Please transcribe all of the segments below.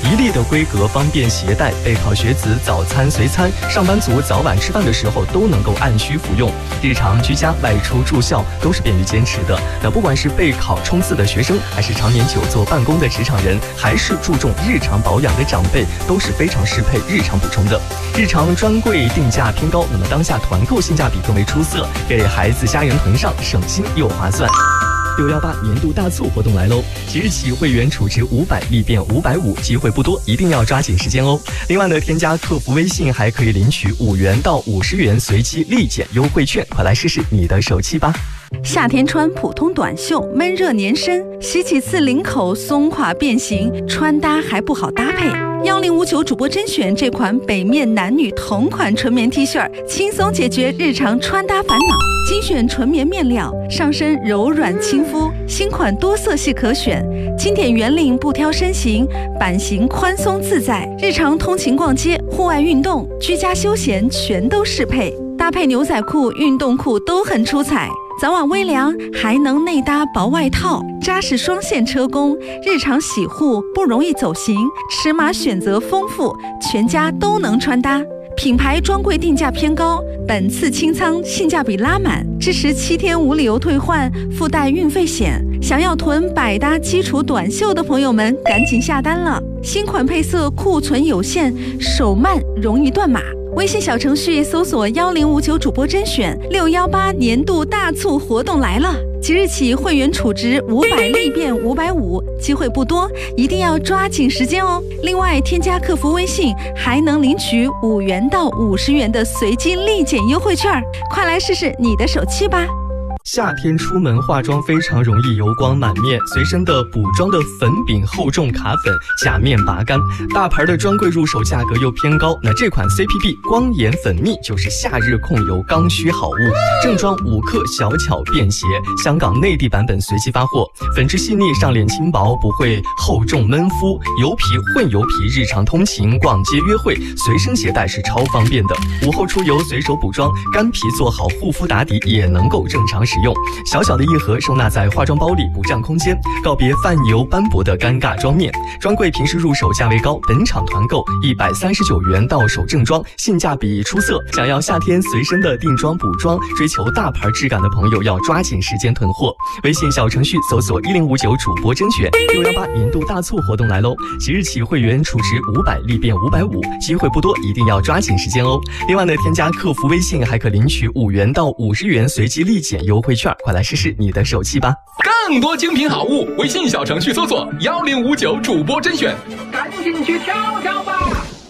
一粒的规格，方便携带，备考学子早餐随餐，上班族早晚吃饭的时候都能够按需服用。日常居家、外出住校都是便于坚持的。那不管是备考冲刺的学生，还是常年久坐办公的职场人，还是注重日常保养的长辈，都是非常适配日常补充的。日常专柜定价偏高，那么当下团购性价比更为出色，给孩子家人囤上，省心又划算。618年度大促活动来喽！即日起会员储值500立变550，机会不多，一定要抓紧时间哦。另外呢，添加客服微信还可以领取5元到50元随机立减优惠券，快来试试你的手气吧！ 夏天穿普通短袖，闷热粘身，洗几次领口松垮变形，穿搭还不好搭配。1059主播甄选这款北面男女同款纯棉 T 恤，轻松解决日常穿搭烦恼。精选纯棉面料，上身柔软亲肤，新款多色系可选，经典圆领不挑身形，版型宽松自在，日常通勤逛街、户外运动、居家休闲全都适配，搭配牛仔裤、运动裤都很出彩。早晚微凉，还能内搭薄外套，扎实双线车工，日常洗护不容易走形，尺码选择丰富，全家都能穿搭。品牌专柜定价偏高，本次清仓性价比拉满，支持7天无理由退换，附带运费险。想要囤百搭基础短袖的朋友们，赶紧下单了！新款配色库存有限，手慢容易断码。微信小程序搜索1059主播甄选，618年度大促活动来了！即日起会员储值500立变550，机会不多，一定要抓紧时间哦。另外，添加客服微信还能领取5元到50元的随机立减优惠券，快来试试你的手气吧！ 夏天出门化妆非常容易油光满面，随身的补妆的粉饼厚重卡粉，假面拔干，大牌的专柜入手价格又偏高，那这款 CPB 光眼粉蜜就是夏日控油刚需好物，正装5克小巧便携，香港内地版本随机发货，粉质细腻，上脸轻薄，不会厚重闷肤，油皮混油皮，日常通勤、逛街、约会随身携带是超方便的。午后出游随手补妆，干皮做好护肤打底也能够正常使用。小小的一盒收纳在化妆包里，不占空间，告别泛油斑驳的尴尬妆面。专柜平时入手价位高，本场团购139元到手正装，性价比出色。想要夏天随身的定妆补妆，追求大牌质感的朋友要抓紧时间囤货。微信小程序搜索1059主播甄选，618年度大促活动来喽！即日起会员储值500立变550，机会不多，一定要抓紧时间哦。另外呢，添加客服微信还可领取5元到50元随机立减优惠券，快来试试你的手气吧！ 更多精品好物，微信小程序搜索1059主播甄选，赶紧去挑挑吧！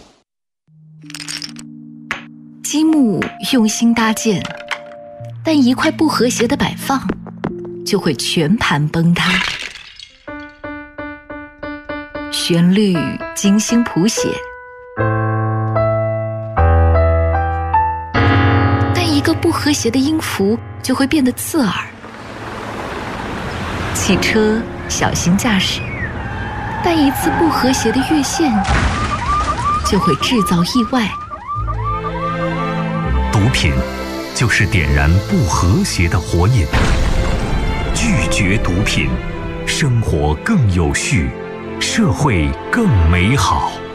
积木用心搭建，但一块不和谐的摆放，就会全盘崩塌。旋律精心谱写，但一个不和谐的音符就会变得刺耳。汽车小心驾驶，但一次不和谐的越线就会制造意外。 毒品就是点燃不和谐的火引，拒绝毒品，生活更有序，社会更美好。